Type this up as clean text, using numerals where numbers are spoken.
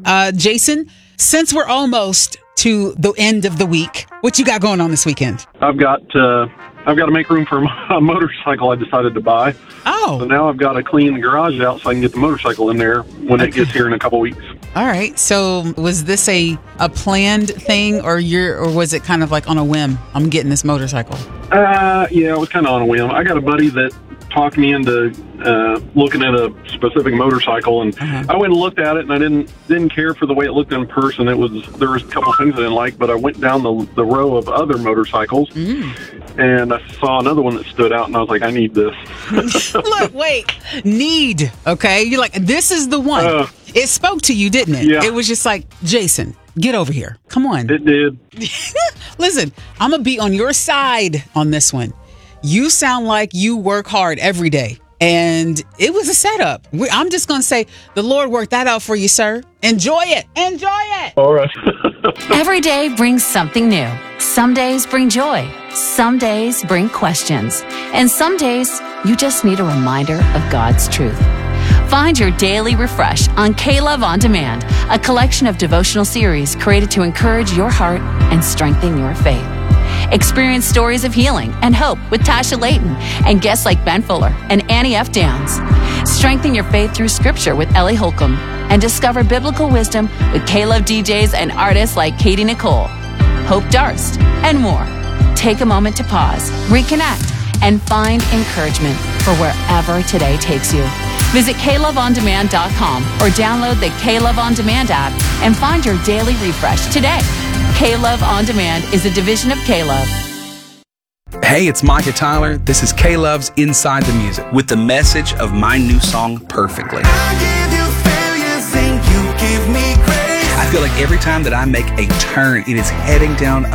Jason, since we're almost to the end of the week, what you got going on this weekend? I've got to make room for a motorcycle I decided to buy. Oh. So now I've got to clean the garage out so I can get the motorcycle in there when it gets here in a couple weeks. All right. So was this a planned thing or was it kind of like on a whim? I'm getting this motorcycle. Yeah, it was kind of on a whim. I got a buddy that talked me into looking at a specific motorcycle, and I went and looked at it, and I didn't care for the way it looked in person. There was a couple things I didn't like, but I went down the row of other motorcycles, and I saw another one that stood out, and I was like, I need this. Look, wait, need, okay? You're like, this is the one. It spoke to you, didn't it? Yeah. It was just like, Jason, get over here. Come on. It did. Listen, I'm going to be on your side on this one. You sound like you work hard every day. And it was a setup. I'm just going to say, the Lord worked that out for you, sir. Enjoy it. Enjoy it. All right. Every day brings something new. Some days bring joy. Some days bring questions. And some days, you just need a reminder of God's truth. Find your daily refresh on K-Love On Demand, a collection of devotional series created to encourage your heart and strengthen your faith. Experience stories of healing and hope with Tasha Layton and guests like Ben Fuller and Annie F. Downs. Strengthen your faith through Scripture with Ellie Holcomb and discover biblical wisdom with K-Love DJs and artists like Katie Nicole, Hope Darst, and more. Take a moment to pause, reconnect, and find encouragement for wherever today takes you. Visit KLoveOnDemand.com or download the K-Love On Demand app and find your daily refresh today. K-Love On Demand is a division of K-Love. Hey, it's Micah Tyler. This is K-Love's Inside the Music with the message of my new song, Perfectly. I feel like every time that I make a turn, it is heading down